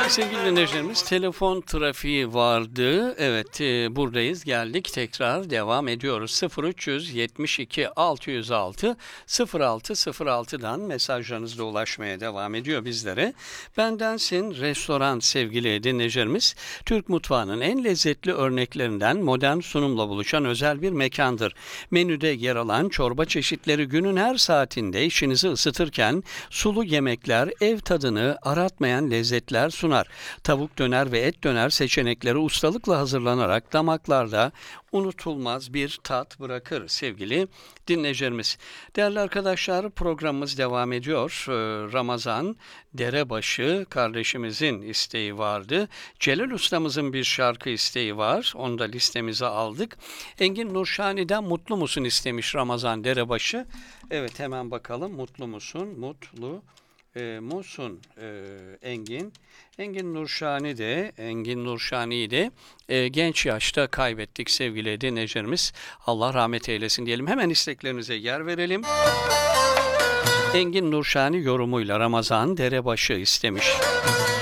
Sevgili dinleyicilerimiz, telefon trafiği vardı. Evet, buradayız, geldik, tekrar devam ediyoruz. 0372 606 0606'dan mesajlarınız da ulaşmaya devam ediyor bizlere. Bendensin Restoran sevgili dinleyicilerimiz, Türk mutfağının en lezzetli örneklerinden modern sunumla buluşan özel bir mekandır. Menüde yer alan çorba çeşitleri günün her saatinde işinizi ısıtırken sulu yemekler ev tadını aratmayan lezzetler sunar. Tavuk döner ve et döner seçenekleri ustalıkla hazırlanarak damaklarda unutulmaz bir tat bırakır sevgili dinleyicilerimiz. Değerli arkadaşlar, programımız devam ediyor. Ramazan Derebaşı kardeşimizin isteği vardı. Celal ustamızın bir şarkı isteği var. Onu da listemize aldık. Engin Nurşani'den Mutlu Musun istemiş Ramazan Derebaşı. Evet, hemen bakalım. Mutlu musun? Mutlu musun Engin? Engin Nurşani'yi de genç yaşta kaybettik sevgili dinleyicilerimiz. Allah rahmet eylesin diyelim. Hemen isteklerinize yer verelim. Engin Nurşani yorumuyla Ramazan Derebaşı istemiş.